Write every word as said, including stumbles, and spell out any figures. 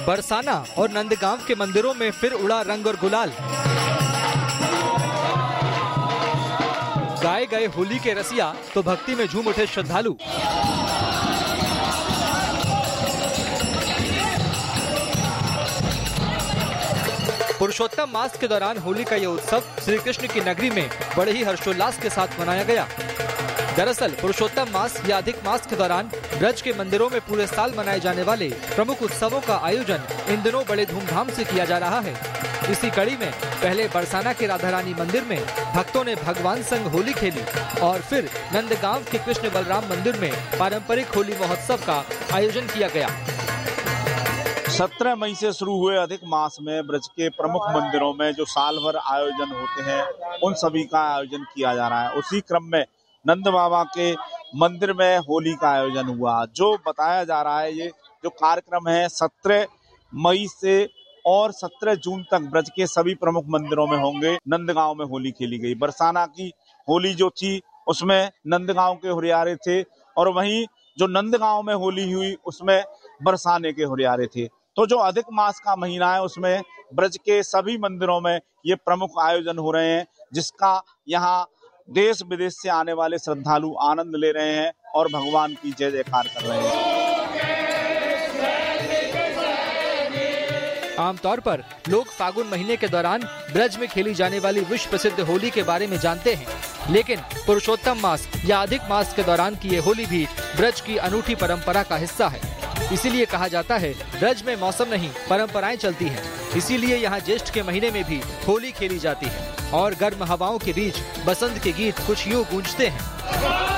बरसाना और नंदगांव के मंदिरों में फिर उड़ा रंग और गुलाल। गाए गए होली के रसिया तो भक्ति में झूम उठे श्रद्धालु। पुरुषोत्तम मास के दौरान होली का यह उत्सव श्री कृष्ण की नगरी में बड़े ही हर्षोल्लास के साथ मनाया गया। दरअसल पुरुषोत्तम मास या अधिक मास के दौरान ब्रज के मंदिरों में पूरे साल मनाए जाने वाले प्रमुख उत्सवों का आयोजन इन दिनों बड़े धूमधाम से किया जा रहा है। इसी कड़ी में पहले बरसाना के राधा रानी मंदिर में भक्तों ने भगवान संग होली खेली और फिर नंदगांव के कृष्ण बलराम मंदिर में पारंपरिक होली महोत्सव का आयोजन किया गया। सत्रह मई से शुरू हुए अधिक मास में ब्रज के प्रमुख मंदिरों में जो साल भर आयोजन होते हैं उन सभी का आयोजन किया जा रहा है। उसी क्रम में नंद बाबा के मंदिर में होली का आयोजन हुआ। जो बताया जा रहा है ये जो कार्यक्रम है सत्रह मई से और सत्रह जून तक ब्रज के सभी प्रमुख मंदिरों में होंगे। नंदगांव में होली खेली गई। बरसाना की होली जो थी उसमें नंदगांव के हुरियारे थे और वहीं जो नंदगांव में होली हुई उसमें बरसाने के हुरियारे थे। तो जो अधिक मास का महीना है उसमें ब्रज के सभी मंदिरों में ये प्रमुख आयोजन हो रहे हैं, जिसका यहाँ देश विदेश से आने वाले श्रद्धालु आनंद ले रहे हैं और भगवान की जय जयकार कर रहे हैं। आमतौर पर लोग फागुन महीने के दौरान ब्रज में खेली जाने वाली विश्व प्रसिद्ध होली के बारे में जानते हैं, लेकिन पुरुषोत्तम मास या अधिक मास के दौरान की ये होली भी ब्रज की अनूठी परंपरा का हिस्सा है। इसीलिए कहा जाता है ब्रज में मौसम नहीं परंपराएं चलती हैं। इसीलिए यहाँ ज्येष्ठ के महीने में भी होली खेली जाती है और गर्म हवाओं के बीच बसंत के गीत कुछ यूं गूंजते हैं।